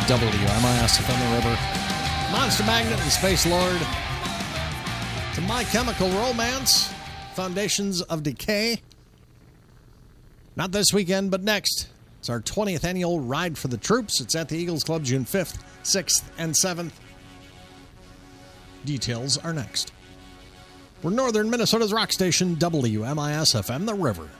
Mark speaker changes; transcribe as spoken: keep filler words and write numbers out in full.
Speaker 1: W M I S F M The River. Monster Magnet and Space Lord. To My Chemical Romance. Foundations of Decay. Not this weekend, but next. It's our twentieth annual Ride for the Troops. It's at the Eagles Club June fifth, sixth, and seventh. Details are next. We're Northern Minnesota's rock station, W M I S F M The River.